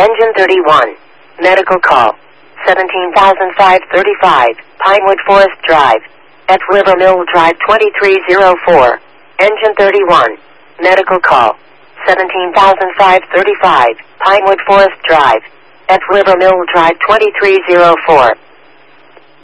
Engine 31. Medical call. 17,535, Pinewood Forest Drive. At River Mill Drive 2304. Engine 31. Medical call. 17,535, Pinewood Forest Drive. At River Mill Drive 2304.